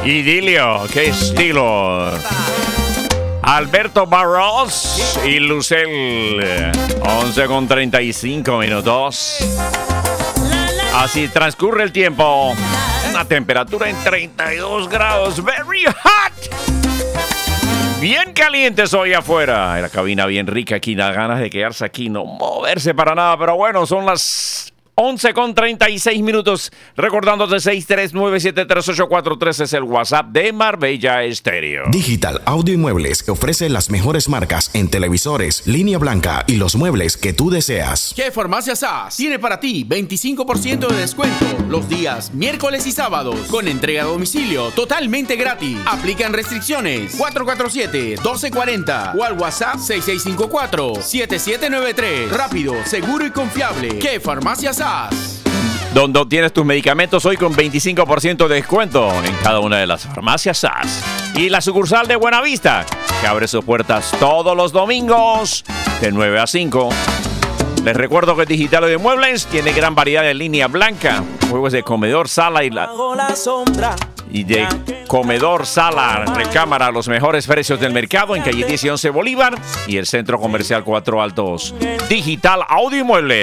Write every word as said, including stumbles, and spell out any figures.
Idilio, qué estilo. Alberto Barros y Lucel, once con treinta y cinco minutos. Así transcurre el tiempo. Una temperatura en treinta y dos grados. Very hot. Bien calientes hoy afuera. La cabina bien rica aquí. Da ganas de quedarse aquí, no moverse para nada. Pero bueno, son las once con treinta y seis minutos. Recordándote seis tres nueve siete tres ocho cuatro tres es el WhatsApp de Marbella Estéreo. Digital Audio y Muebles que ofrece las mejores marcas en televisores, línea blanca y los muebles que tú deseas. ¿Qué Farmacia S A S tiene para ti veinticinco por ciento de descuento los días miércoles y sábados con entrega a domicilio totalmente gratis? Aplican restricciones. Cuatro cuatro siete, uno dos cuatro cero o al WhatsApp seis seis cinco cuatro, siete siete nueve tres. Rápido, seguro y confiable. ¿Qué Farmacia S A S? Donde obtienes tus medicamentos hoy con veinticinco por ciento de descuento en cada una de las farmacias S A S. Y la sucursal de Buenavista, que abre sus puertas todos los domingos de nueve a cinco. Les recuerdo que Digital Audio y Muebles tiene gran variedad de línea blanca, juegos de comedor, sala y la... y de comedor, sala, recámara, los mejores precios del mercado en calle diez y once Bolívar y el Centro Comercial Cuatro Altos. Digital Audio y Muebles.